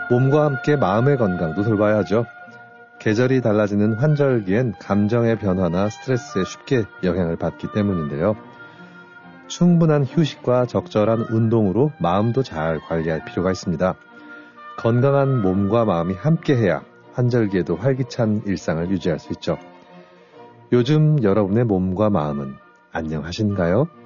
몸과 함께 마음의 건강도 돌봐야 하죠. 계절이 달라지는 환절기엔 감정의 변화나 스트레스에 쉽게 영향을 받기 때문인데요. 충분한 휴식과 적절한 운동으로 마음도 잘 관리할 필요가 있습니다. 건강한 몸과 마음이 함께해야 환절기에도 활기찬 일상을 유지할 수 있죠. 요즘 여러분의 몸과 마음은 안녕하신가요?